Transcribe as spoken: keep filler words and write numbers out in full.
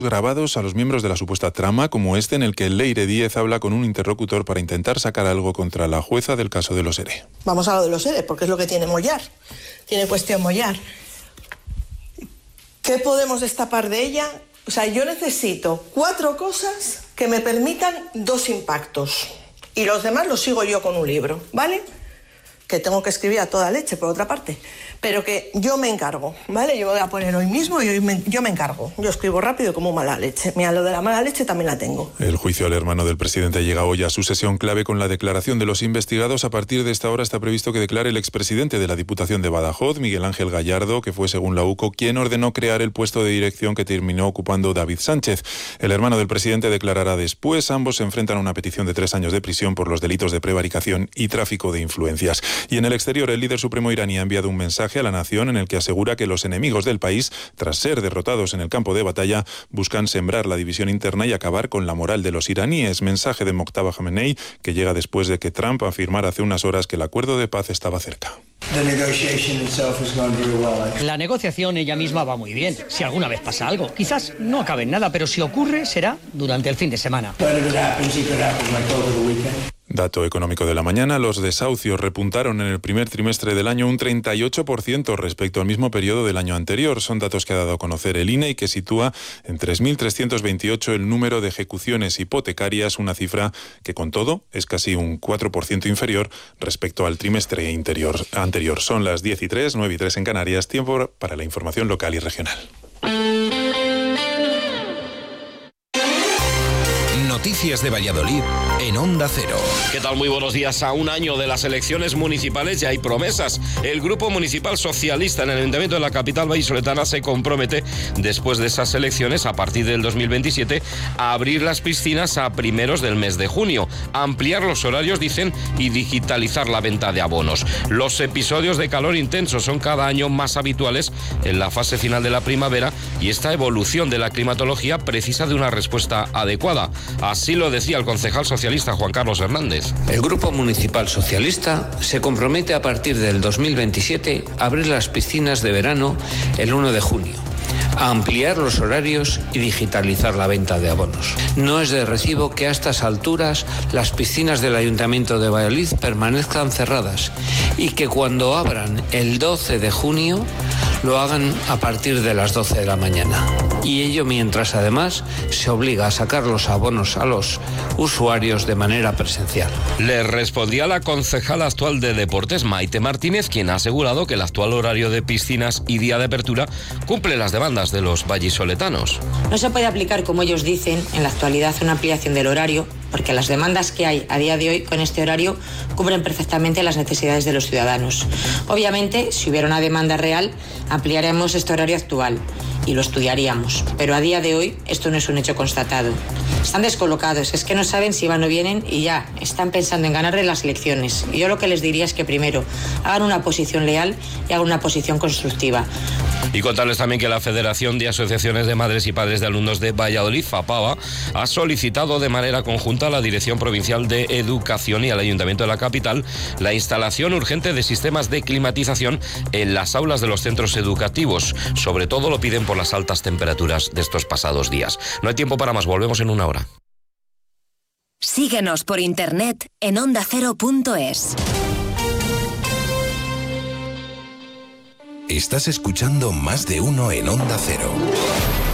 grabados a los miembros de la supuesta trama, como este en el que Leire Díez habla con un interlocutor para intentar sacar algo contra la jueza del caso de los ERE. Vamos a lo de los ERE, porque es lo que tiene Mollar. Tiene cuestión Mollar. ¿Qué podemos destapar de ella? O sea, yo necesito cuatro cosas que me permitan dos impactos. Y los demás los sigo yo con un libro, ¿vale? Que tengo que escribir a toda leche, por otra parte. Pero que yo me encargo, ¿vale? Yo voy a poner hoy mismo y hoy me, yo me encargo. Yo escribo rápido como mala leche. Mira, lo de la mala leche también la tengo. El juicio al hermano del presidente llega hoy a su sesión clave con la declaración de los investigados. A partir de esta hora está previsto que declare el expresidente de la Diputación de Badajoz, Miguel Ángel Gallardo, que fue, según la U C O, quien ordenó crear el puesto de dirección que terminó ocupando David Sánchez. El hermano del presidente declarará después. Ambos se enfrentan a una petición de tres años de prisión por los delitos de prevaricación y tráfico de influencias. Y en el exterior, el líder supremo iraní ha enviado un mensaje a la nación en el que asegura que los enemigos del país, tras ser derrotados en el campo de batalla, buscan sembrar la división interna y acabar con la moral de los iraníes. Mensaje de Mojtaba Khamenei, que llega después de que Trump afirmara hace unas horas que el acuerdo de paz estaba cerca. La negociación ella misma va muy bien. Si alguna vez pasa algo, quizás no acabe en nada, pero si ocurre, será durante el fin de semana. Dato económico de la mañana, los desahucios repuntaron en el primer trimestre del año un treinta y ocho por ciento respecto al mismo periodo del año anterior. Son datos que ha dado a conocer el I N E y que sitúa en tres mil trescientos veintiocho el número de ejecuciones hipotecarias, una cifra que con todo es casi un cuatro por ciento inferior respecto al trimestre interior, anterior. Son las diez y tres, nueve y tres en Canarias, tiempo para la información local y regional. Noticias de Valladolid en Onda Cero. ¿Qué tal? Muy buenos días. A un año de las elecciones municipales ya hay promesas. El Grupo Municipal Socialista en el Ayuntamiento de la capital vallisoletana se compromete, después de esas elecciones, a partir del dos mil veintisiete, a abrir las piscinas a primeros del mes de junio, ampliar los horarios, dicen, y digitalizar la venta de abonos. Los episodios de calor intenso son cada año más habituales en la fase final de la primavera y esta evolución de la climatología precisa de una respuesta adecuada. Así lo decía el concejal socialista Juan Carlos Hernández. El Grupo Municipal Socialista se compromete a partir del dos mil veintisiete a abrir las piscinas de verano el uno de junio, a ampliar los horarios y digitalizar la venta de abonos. No es de recibo que a estas alturas las piscinas del Ayuntamiento de Valladolid permanezcan cerradas y que cuando abran el doce de junio lo hagan a partir de las doce de la mañana. Y ello mientras además se obliga a sacar los abonos a los usuarios de manera presencial. Le respondía la concejala actual de Deportes, Maite Martínez, quien ha asegurado que el actual horario de piscinas y día de apertura cumple las demandas de los vallisoletanos. No se puede aplicar, como ellos dicen, en la actualidad una ampliación del horario, porque las demandas que hay a día de hoy con este horario cubren perfectamente las necesidades de los ciudadanos. Obviamente, si hubiera una demanda real, ampliaremos este horario actual y lo estudiaríamos, pero a día de hoy esto no es un hecho constatado. Están descolocados, es que no saben si van o vienen y ya están pensando en ganarle las elecciones. Y yo lo que les diría es que primero hagan una posición leal y hagan una posición constructiva. Y contarles también que la Federación de Asociaciones de Madres y Padres de Alumnos de Valladolid, FAPAVA, ha solicitado de manera conjunta a la Dirección Provincial de Educación y al Ayuntamiento de la capital la instalación urgente de sistemas de climatización en las aulas de los centros educativos. Sobre todo lo piden por las altas temperaturas de estos pasados días. No hay tiempo para más, volvemos en una hora. Síguenos por internet en onda cero punto es. Estás escuchando Más de Uno en Onda Cero.